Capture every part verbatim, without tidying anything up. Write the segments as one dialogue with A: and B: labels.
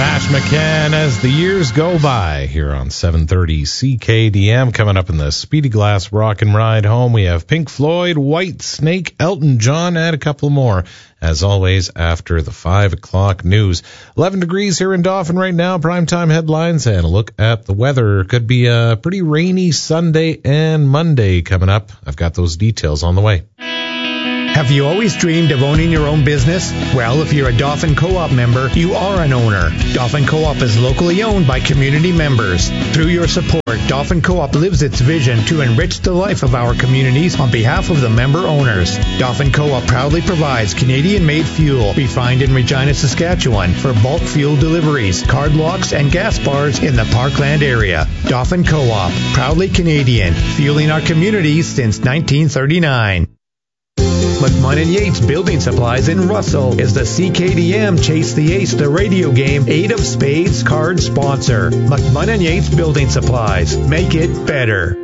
A: Mash McCann as the years go by here on seven thirty C K D M. Coming up in the Speedy Glass Rock and Ride Home, we have Pink Floyd, White Snake, Elton John, and a couple more, as always, after the five o'clock news. eleven degrees here in Dauphin right now, primetime headlines, and a look at the weather. Could be a pretty rainy Sunday and Monday coming up. I've got those details on the way.
B: Have you always dreamed of owning your own business? Well, if you're a Dauphin Co-op member, you are an owner. Dauphin Co-op is locally owned by community members. Through your support, Dauphin Co-op lives its vision to enrich the life of our communities on behalf of the member owners. Dauphin Co-op proudly provides Canadian-made fuel refined in Regina, Saskatchewan for bulk fuel deliveries, card locks, and gas bars in the Parkland area. Dauphin Co-op, proudly Canadian, fueling our communities since nineteen thirty-nine. McMahon and Yates Building Supplies in Russell is the C K D M Chase the Ace, the radio game Eight of Spades card sponsor. McMahon and Yates Building Supplies. Make it better.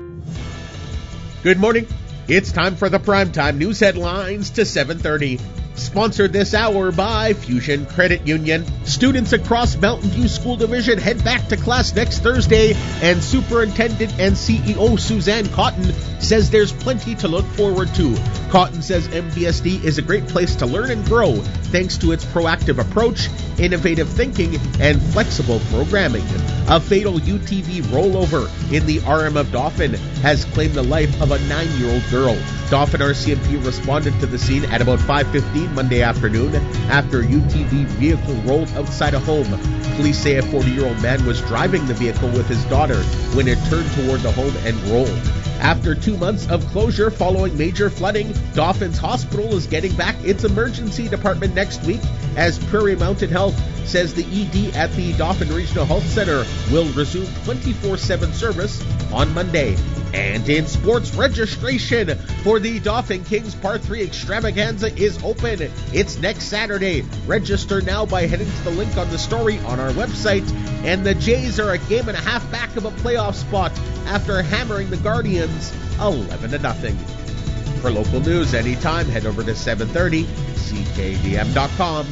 C: Good morning. It's time for the primetime news headlines to seven thirty. Sponsored this hour by Fusion Credit Union. Students across Mountain View School Division head back to class next Thursday, and Superintendent and C E O Suzanne Cotton says there's plenty to look forward to. Cotton says M V S D is a great place to learn and grow thanks to its proactive approach, innovative thinking, and flexible programming. A fatal U T V rollover in the R M of Dauphin has claimed the life of a nine-year-old girl. Dauphin R C M P responded to the scene at about five fifteen Monday afternoon after a U T V vehicle rolled outside a home. Police say a forty-year-old man was driving the vehicle with his daughter when it turned toward the home and rolled. After two months of closure following major flooding, Dauphin's hospital is getting back its emergency department next week, as Prairie Mountain Health says the E D at the Dauphin Regional Health Center will resume twenty-four seven service on Monday. And in sports, registration for the Dauphin Kings Par three Extravaganza is open. It's next Saturday. Register now by heading to the link on the story on our website. And the Jays are a game and a half back of a playoff spot after hammering the Guardians eleven to nothing. For local news anytime, head over to seven thirty C K D M dot com.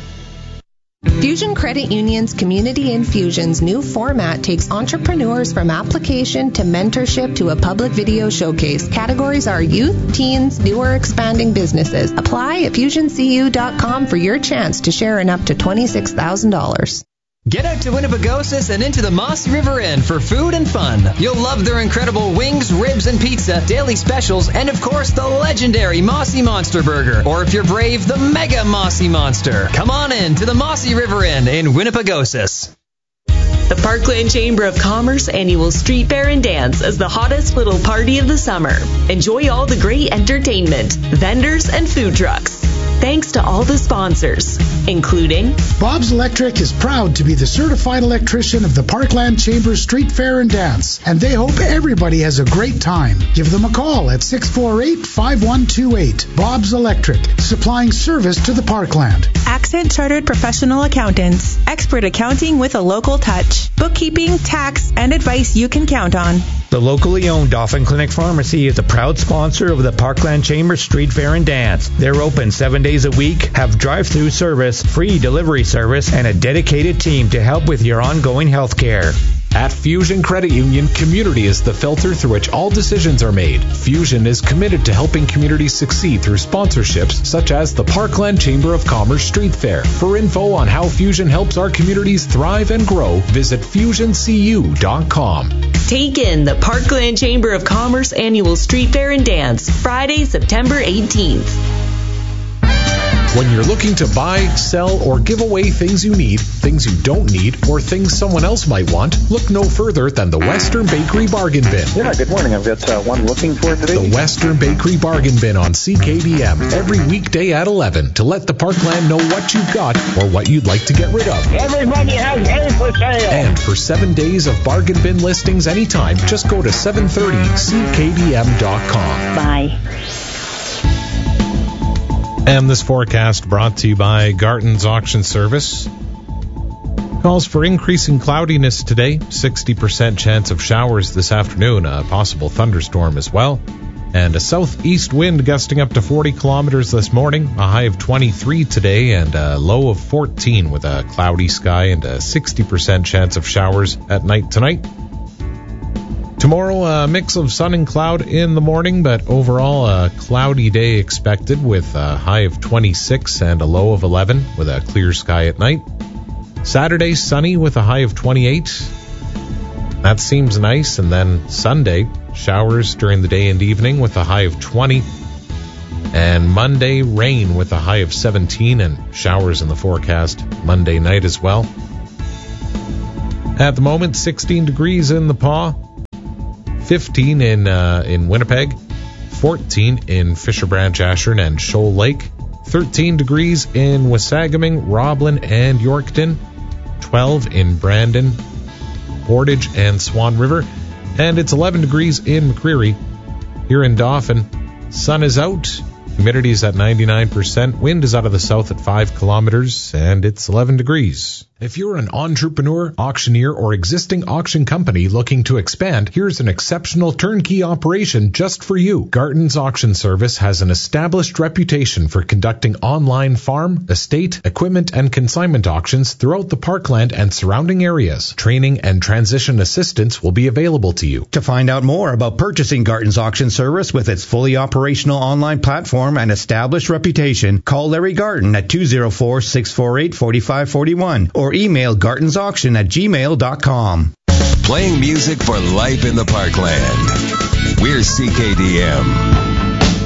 D: Fusion Credit Union's Community Infusion's new format takes entrepreneurs from application to mentorship to a public video showcase. Categories are youth, teens, new or expanding businesses. Apply at fusion c u dot com for your chance to share in up to twenty-six thousand dollars.
E: Get out to Winnipegosis and into the Mossy River Inn for food and fun. You'll love their incredible wings, ribs, and pizza, daily specials, and of course the legendary Mossy Monster Burger. Or if you're brave, the Mega Mossy Monster. Come on in to the Mossy River Inn in Winnipegosis.
F: The Parkland Chamber of Commerce annual Street Fair and Dance is the hottest little party of the summer. Enjoy all the great entertainment, vendors, and food trucks. Thanks to all the sponsors, including
G: Bob's Electric is proud to be the certified electrician of the Parkland Chamber Street Fair and Dance, and they hope everybody has a great time. Give them a call at six four eight, five one two eight. Bob's Electric, supplying service to the Parkland.
H: Accent Chartered Professional Accountants, expert accounting with a local touch. Bookkeeping, tax, and advice you can count on.
B: The locally owned Dauphin Clinic Pharmacy is a proud sponsor of the Parkland Chamber Street Fair and Dance. They're open seven days a week, have drive-through service, free delivery service, and a dedicated team to help with your ongoing health care.
I: At Fusion Credit Union, community is the filter through which all decisions are made. Fusion is committed to helping communities succeed through sponsorships such as the Parkland Chamber of Commerce Street Fair. For info on how Fusion helps our communities thrive and grow, visit fusion c u dot com.
F: Take in the Parkland Chamber of Commerce annual Street Fair and Dance, Friday, September eighteenth.
I: When you're looking to buy, sell, or give away things you need, things you don't need, or things someone else might want, look no further than the Western Bakery Bargain Bin.
J: Yeah, good morning. I've got uh, one looking for today.
I: The Western Bakery Bargain Bin on C K D M every weekday at eleven to let the Parkland know what you've got or what you'd like to get rid of.
K: Everybody has hay for sale.
I: And for seven days of bargain bin listings anytime, just go to seven thirty c k d m dot com.
K: Bye.
A: And this forecast brought to you by Garton's Auction Service. Calls for increasing cloudiness today. sixty percent chance of showers this afternoon. A possible thunderstorm as well. And a southeast wind gusting up to forty kilometers this morning, a high of twenty-three today and a low of fourteen with a cloudy sky and a sixty percent chance of showers at night tonight. Tomorrow, a mix of sun and cloud in the morning, but overall a cloudy day expected with a high of twenty-six and a low of eleven with a clear sky at night. Saturday, sunny with a high of twenty-eight. That seems nice. And then Sunday, showers during the day and evening with a high of twenty. And Monday, rain with a high of seventeen and showers in the forecast Monday night as well. At the moment, sixteen degrees in the Paw, fifteen in uh, in Winnipeg, fourteen in Fisher Branch, Ashern, and Shoal Lake, thirteen degrees in Wasagaming, Roblin, and Yorkton, twelve in Brandon, Portage, and Swan River, and it's eleven degrees in McCreary. Here in Dauphin, sun is out, humidity is at ninety-nine percent, wind is out of the south at five kilometers, and it's eleven degrees. If you're an entrepreneur, auctioneer, or existing auction company looking to expand, here's an exceptional turnkey operation just for you. Garton's Auction Service has an established reputation for conducting online farm, estate, equipment, and consignment auctions throughout the Parkland and surrounding areas. Training and transition assistance will be available to you.
B: To find out more about purchasing Garton's Auction Service with its fully operational online platform and established reputation, call Larry Garton at two oh four, six four eight, four five four one or email gartonsauction at gmail dot com.
L: Playing music for life in the Parkland. We're C K D M.